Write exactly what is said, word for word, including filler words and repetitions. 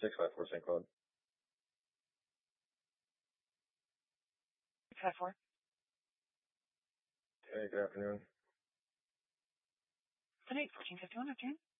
six five four Saint Claude. six five four. Hey, good afternoon. Today, fourteen fifty-one, afternoon.